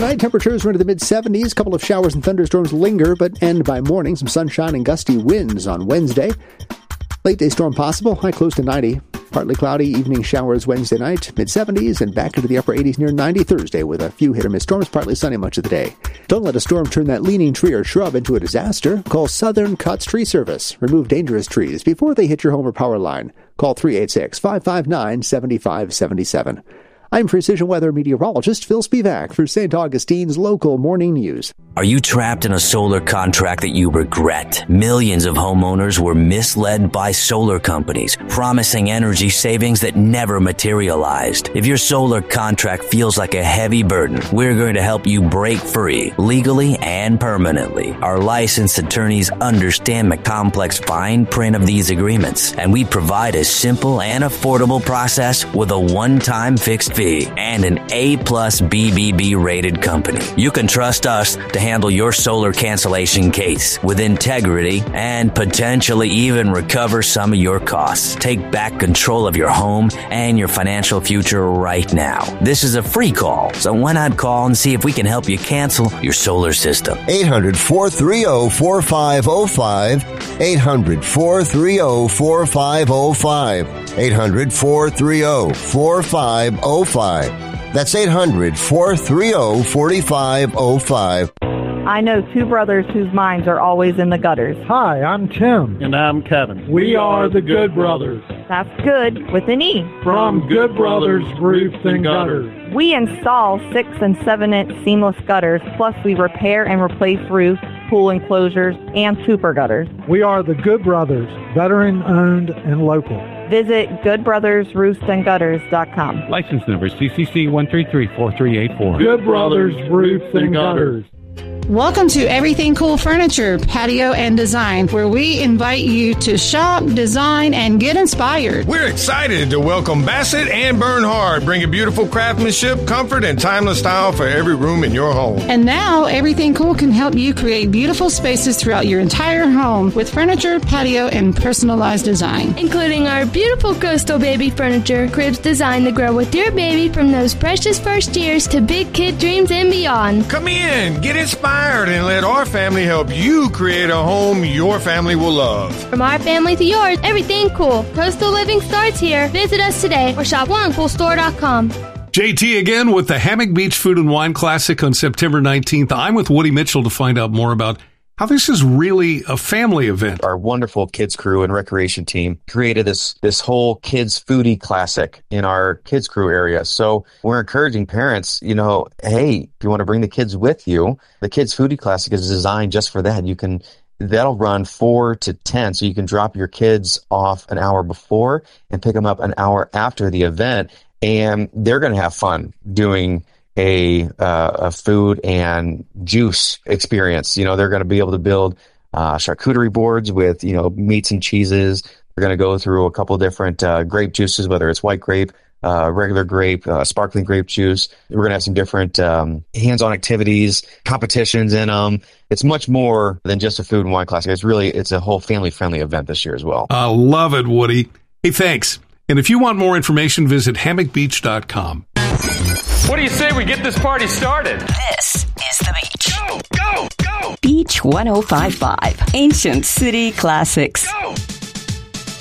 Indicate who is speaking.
Speaker 1: Tonight, temperatures run to the mid-70s. A couple of showers and thunderstorms linger, but end by morning. Some sunshine and gusty winds on Wednesday. Late day storm possible, high close to 90. Partly cloudy, evening showers Wednesday night, mid-70s, and back into the upper 80s near 90 Thursday with a few hit-or-miss storms, partly sunny much of the day. Don't let a storm turn that leaning tree or shrub into a disaster. Call Southern Cuts Tree Service. Remove dangerous trees before they hit your home or power line. Call 386-559-7577. I'm Precision Weather meteorologist Phil Spivak for St. Augustine's Local Morning News.
Speaker 2: Are you trapped in a solar contract that you regret? Millions of homeowners were misled by solar companies, promising energy savings that never materialized. If your solar contract feels like a heavy burden, we're going to help you break free, legally and permanently. Our licensed attorneys understand the complex fine print of these agreements, and we provide a simple and affordable process with a one-time fixed fee and an A+ BBB rated company. You can trust us to handle your solar cancellation case with integrity and potentially even recover some of your costs. Take back control of your home and your financial future right now. This is a free call, so why not call and see if we can help you cancel your solar system?
Speaker 3: 800-430-4505. 800-430-4505. 800-430-4505. That's 800-430-4505.
Speaker 4: I know two brothers whose minds are always in the gutters.
Speaker 5: Hi, I'm Tim.
Speaker 6: And I'm Kevin.
Speaker 5: We are the Good Brothers.
Speaker 4: That's good with an E.
Speaker 5: From Good Brothers Roofs and Gutters.
Speaker 4: We install 6 and 7-inch seamless gutters, plus we repair and replace roofs, pool enclosures, and super gutters.
Speaker 5: We are the Good Brothers, veteran-owned and local.
Speaker 4: Visit goodbrothersroofsandgutters.com.
Speaker 6: License number CCC 1334384.
Speaker 5: Good Brothers Roofs and Gutters.
Speaker 7: Welcome to Everything Cool Furniture, Patio and Design, where we invite you to shop, design, and get inspired.
Speaker 8: We're excited to welcome Bassett and Bernhard, bringing beautiful craftsmanship, comfort, and timeless style for every room in your home.
Speaker 7: And now, Everything Cool can help you create beautiful spaces throughout your entire home with furniture, patio, and personalized design.
Speaker 9: Including our beautiful coastal baby furniture, cribs designed to grow with your baby from those precious first years to big kid dreams and beyond.
Speaker 8: Come in, get inspired, and let our family help you create a home your family will love.
Speaker 9: From our family to yours, Everything Cool. Coastal living starts here. Visit us today or shop onecoolstore.com.
Speaker 10: JT again with the Hammock Beach Food and Wine Classic on September 19th. I'm with Woody Mitchell to find out more about how this is really a family event.
Speaker 11: Our wonderful kids crew and recreation team created this whole kids foodie classic in our kids crew area. So we're encouraging parents, hey, if you want to bring the kids with you, the kids foodie classic is designed just for that. That'll run 4 to 10. So you can drop your kids off an hour before and pick them up an hour after the event. And they're going to have fun doing a food and juice experience. They're going to be able to build charcuterie boards with, meats and cheeses. They're going to go through a couple different grape juices, whether it's white grape, regular grape, sparkling grape juice. We're going to have some different hands-on activities, competitions in them. It's much more than just a food and wine classic. It's a whole family-friendly event this year as well.
Speaker 10: I love it, Woody. Hey, thanks. And if you want more information, visit hammockbeach.com.
Speaker 12: What do you say we get this party started?
Speaker 13: This is The Beach.
Speaker 12: Go, go, go!
Speaker 13: Beach 105.5. Ancient City Classics.
Speaker 12: Go!